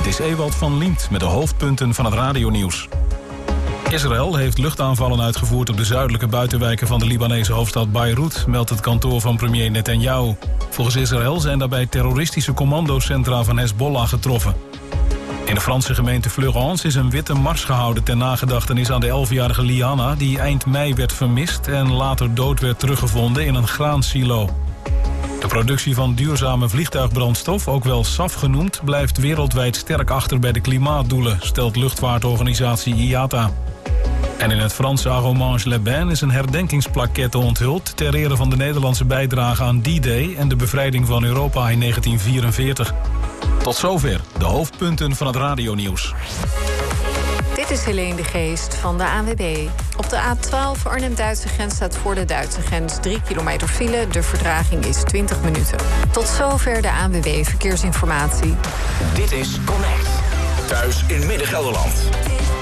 Dit is Ewald van Liemt met de hoofdpunten van het radionieuws. Israël heeft luchtaanvallen uitgevoerd op de zuidelijke buitenwijken van de Libanese hoofdstad Beirut, meldt het kantoor van premier Netanyahu. Volgens Israël zijn daarbij terroristische commandocentra van Hezbollah getroffen. In de Franse gemeente Fleurance is een witte mars gehouden ter nagedachtenis aan de 11-jarige Liana, die eind mei werd vermist en later dood werd teruggevonden in een graansilo. De productie van duurzame vliegtuigbrandstof, ook wel SAF genoemd, blijft wereldwijd sterk achter bij de klimaatdoelen, stelt luchtvaartorganisatie IATA. En in het Franse Arromanches-les-Bains is een herdenkingsplaquette onthuld ter ere van de Nederlandse bijdrage aan D-Day en de bevrijding van Europa in 1944. Tot zover de hoofdpunten van het radionieuws. Dit is Helene de Geest van de ANWB. Op de A12 Arnhem-Duitse grens staat voor de Duitse grens 3 kilometer file. De vertraging is 20 minuten. Tot zover de ANWB Verkeersinformatie. Dit is Connect. Thuis in Midden-Gelderland.